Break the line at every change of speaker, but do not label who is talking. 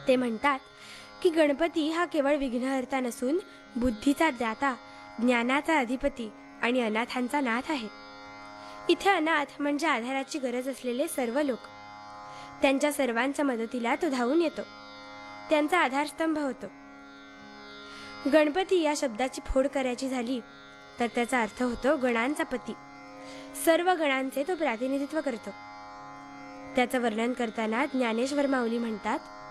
ते म्हणतात की गणपती हा केवळ विघ्नहर्ता नसून बुद्धीचा दाता, ज्ञानाचा अधिपती आणि अनाथांचा नाथ आहे. इथे अनाथ म्हणजे आधाराची गरज असलेले सर्व लोक. त्यांच्या सर्वांच्या मदतीला तो धावून येतो, त्यांचा आधारस्तंभ होतो. गणपती या शब्दाची फोड करायची झाली तर त्याचा अर्थ होतो गणांचा पती. सर्व गणांचे तो प्रतिनिधित्व करतो. त्याचं वर्णन करताना ज्ञानेश्वर माऊली म्हणतात,